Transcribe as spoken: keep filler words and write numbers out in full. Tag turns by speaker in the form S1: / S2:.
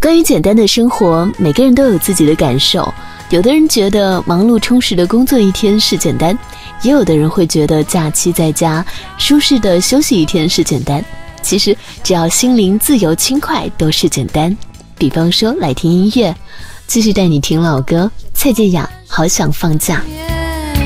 S1: 关于简单的生活，每个人都有自己的感受。有的人觉得忙碌充实的工作一天是简单，也有的人会觉得假期在家舒适的休息一天是简单。其实只要心灵自由轻快都是简单。比方说来听音乐，继续带你听老歌，蔡健雅好想放假。